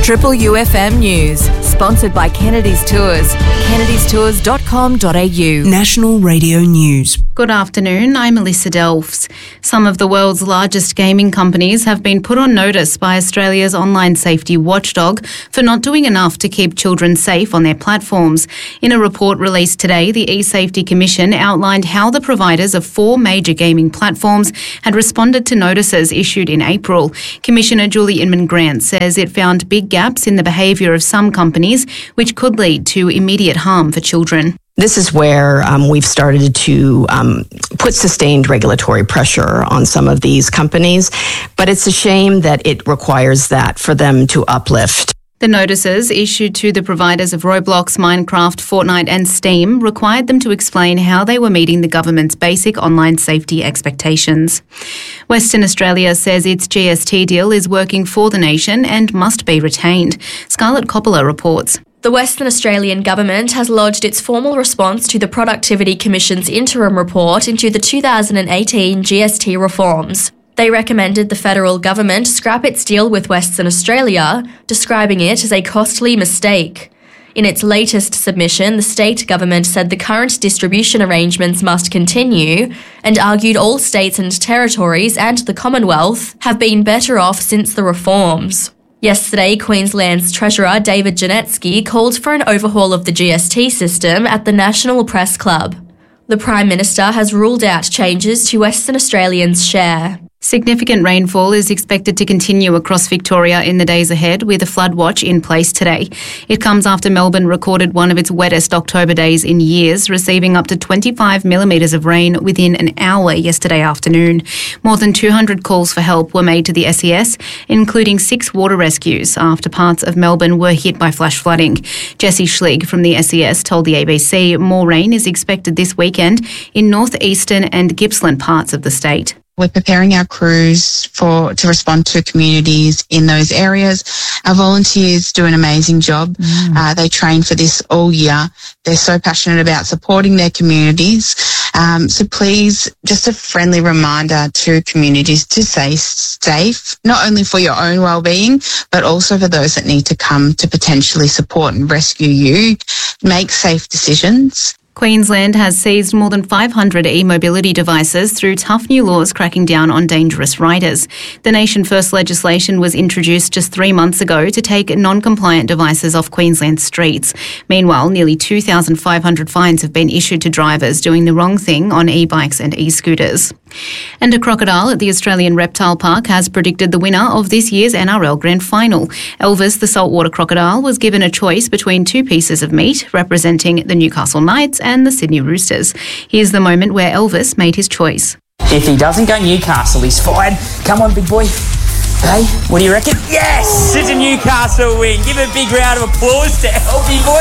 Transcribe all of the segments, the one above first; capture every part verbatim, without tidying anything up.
Triple U F M News, sponsored by Kennedy's Tours. kennedys tours dot com dot a u. National Radio News. Good afternoon, I'm Melissa Delfs. Some of the world's largest gaming companies have been put on notice by Australia's online safety watchdog for not doing enough to keep children safe on their platforms. In a report released today, the eSafety Commission outlined how the providers of four major gaming platforms had responded to notices issued in April. Commissioner Julie Inman-Grant says it found big gaps in the behaviour of some companies, which could lead to immediate harm for children. This is where um, we've started to um, put sustained regulatory pressure on some of these companies, but it's a shame that it requires that for them to uplift. The notices issued to the providers of Roblox, Minecraft, Fortnite and Steam required them to explain how they were meeting the government's basic online safety expectations. Western Australia says its G S T deal is working for the nation and must be retained. Scarlett Coppola reports. The Western Australian Government has lodged its formal response to the Productivity Commission's interim report into the two thousand eighteen G S T reforms. They recommended the federal government scrap its deal with Western Australia, describing it as a costly mistake. In its latest submission, the state government said the current distribution arrangements must continue and argued all states and territories and the Commonwealth have been better off since the reforms. Yesterday, Queensland's Treasurer David Janetsky called for an overhaul of the G S T system at the National Press Club. The Prime Minister has ruled out changes to Western Australians' share. Significant rainfall is expected to continue across Victoria in the days ahead, with a flood watch in place today. It comes after Melbourne recorded one of its wettest October days in years, receiving up to twenty-five millimetres of rain within an hour yesterday afternoon. More than two hundred calls for help were made to the S E S, including six water rescues after parts of Melbourne were hit by flash flooding. Jessie Schlig from the S E S told the A B C more rain is expected this weekend in northeastern and Gippsland parts of the state. We're preparing our crews for to respond to communities in those areas. Our volunteers do an amazing job. Mm. Uh, they train for this all year. They're so passionate about supporting their communities. Um, so please, just a friendly reminder to communities to stay safe, not only for your own well-being, but also for those that need to come to potentially support and rescue you. Make safe decisions. Queensland has seized more than five hundred e-mobility devices through tough new laws cracking down on dangerous riders. The Nation First legislation was introduced just three months ago to take non-compliant devices off Queensland streets. Meanwhile, nearly two thousand five hundred fines have been issued to drivers doing the wrong thing on e-bikes and e-scooters. And a crocodile at the Australian Reptile Park has predicted the winner of this year's N R L Grand Final. Elvis, the saltwater crocodile, was given a choice between two pieces of meat representing the Newcastle Knights and the Sydney Roosters. Here's the moment where Elvis made his choice. If he doesn't go Newcastle, he's fired. Come on, big boy. Hey, what do you reckon? Yes! It's a Newcastle win. Give a big round of applause to Elby, boy.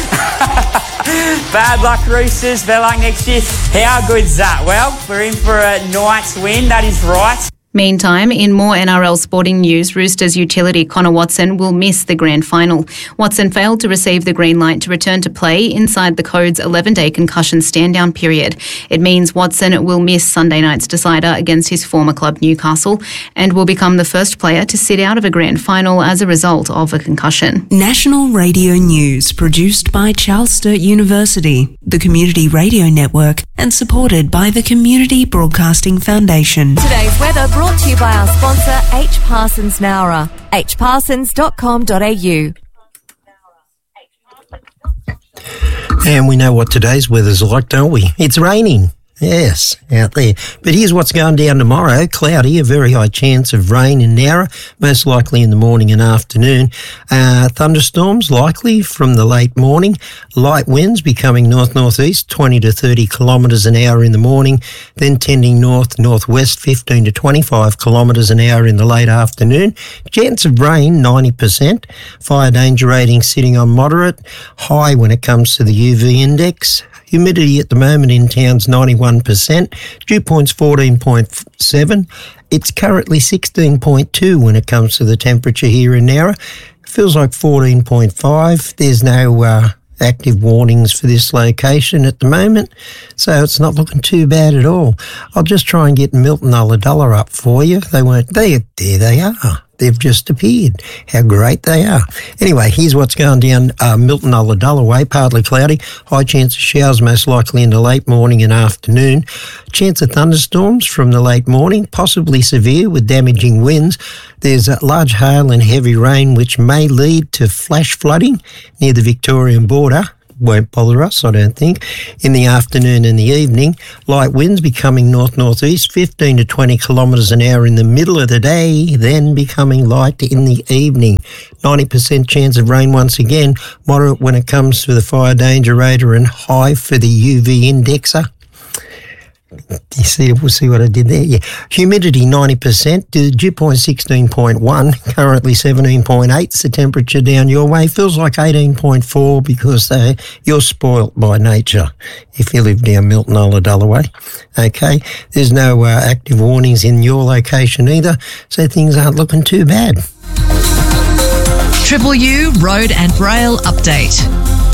Bad luck, Roosters. Better luck next year. How good's that? Well, we're in for a Knights win. That is right. Meantime, in more N R L sporting news, Roosters utility Connor Watson will miss the grand final. Watson failed to receive the green light to return to play inside the Code's eleven-day concussion stand-down period. It means Watson will miss Sunday night's decider against his former club Newcastle and will become the first player to sit out of a grand final as a result of a concussion. National Radio News, produced by Charles Sturt University, the Community Radio Network, and supported by the Community Broadcasting Foundation. Today's weather brought to you by our sponsor, H. Parsons Maurer, h parsons dot com dot a u. And we know what today's weather's like, don't we? It's raining. Yes, out there. But here's what's going down tomorrow. Cloudy, a very high chance of rain in Nowra, most likely in the morning and afternoon. Uh, thunderstorms likely from the late morning. Light winds becoming north-northeast, twenty to thirty kilometres an hour in the morning, then tending north-northwest, fifteen to twenty-five kilometres an hour in the late afternoon. Chance of rain, ninety percent. Fire danger rating sitting on moderate. High when it comes to the U V index. Humidity at the moment in town's ninety-one percent. Dew point's fourteen point seven. It's currently sixteen point two when it comes to the temperature here in Nowra. Feels like fourteen point five. There's no uh, active warnings for this location at the moment, so it's not looking too bad at all. I'll just try and get Milton Ulladulla up for you. They weren't there. There they are. they've just appeared. How great they are. Anyway, here's what's going down uh, Milton Ulladulla way. Partly cloudy. High chance of showers most likely in the late morning and afternoon. Chance of thunderstorms from the late morning, possibly severe with damaging winds. There's a large hail and heavy rain which may lead to flash flooding near the Victorian border. Won't bother us, I don't think. In the afternoon and the evening, light winds becoming north-northeast, fifteen to twenty kilometres an hour in the middle of the day, then becoming light in the evening. ninety percent chance of rain once again, moderate when it comes to the fire danger radar and high for the U V indexer. You see, we'll see what I did there. Yeah, humidity ninety percent, dew point sixteen point one, currently seventeen point eight. It's the temperature down your way. Feels like eighteen point four because uh, you're spoilt by nature if you live down Milton Ulladulla way. Okay, there's no uh, active warnings in your location either, so things aren't looking too bad. Triple U Road and Rail Update.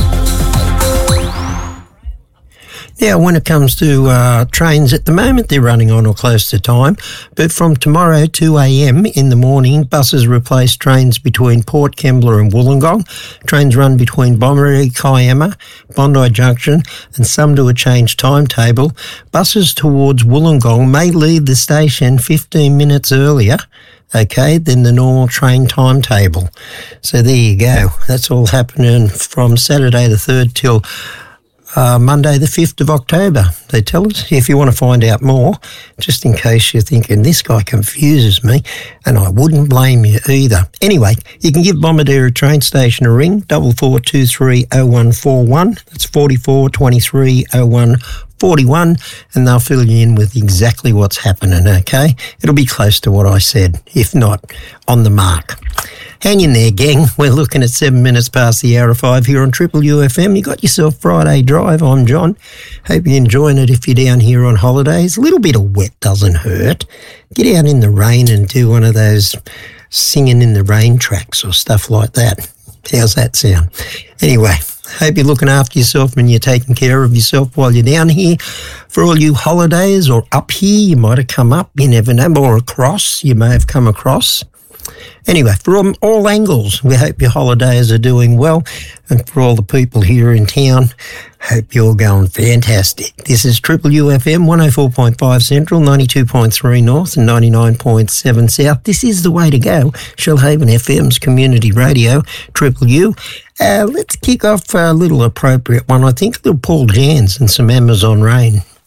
Now, when it comes to uh, trains, at the moment they're running on or close to time, but from tomorrow, two a.m. in the morning, buses replace trains between Port Kembla and Wollongong. Trains run between Bomaree, Kiama, Bondi Junction, and some do a change timetable. Buses towards Wollongong may leave the station fifteen minutes earlier, okay, than the normal train timetable. So there you go. That's all happening from Saturday the third till Uh, Monday the fifth of October, they tell us. If you want to find out more, just in case you're thinking, this guy confuses me, and I wouldn't blame you either. Anyway, you can give Bombadera train station a ring, double four two three oh one four one. That's forty-four twenty-three oh one forty-one, and they'll fill you in with exactly what's happening, okay? It'll be close to what I said, if not on the mark. Hang in there, gang. We're looking at seven minutes past the hour of five here on Triple U F M. You got yourself Friday Drive. I'm John. Hope you're enjoying it if you're down here on holidays. A little bit of wet doesn't hurt. Get out in the rain and do one of those singing in the rain tracks or stuff like that. How's that sound? Anyway, hope you're looking after yourself and you're taking care of yourself while you're down here. For all you holidays or up here, you might have come up, you never know, or across, you may have come across. Anyway, from all angles, we hope your holidays are doing well. And for all the people here in town, hope you're going fantastic. This is Triple U F M, one oh four point five Central, ninety-two point three North and ninety-nine point seven South. This is the way to go. Shellhaven F M's community radio, Triple U. Uh, let's kick off a little appropriate one, I think. A little Paul Jans and some Amazon Rain.